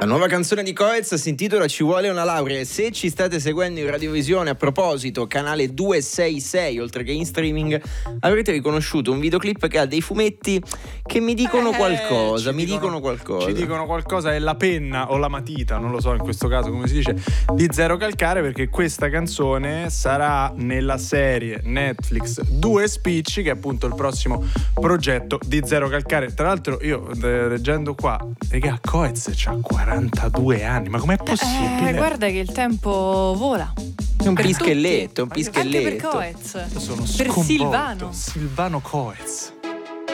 nuova canzone di Coez si intitola Ci vuole una laurea. Se ci state seguendo in radiovisione, a proposito, canale 266, oltre che in streaming, avrete riconosciuto un videoclip che ha dei fumetti che mi dicono qualcosa. Ci dicono qualcosa, è la penna o la matita, non lo so in questo caso come si dice, di Zero Calcare, perché questa canzone sarà nella serie Netflix Due Spicci, che è appunto il prossimo progetto di Zero Calcare. Tra l'altro io leggendo qua, raga, Coez c'ha 42 anni, ma com'è possibile? Guarda che il tempo vola. È un pischelletto, Anche per Coez, Sono per sconvolto. Silvano Coez.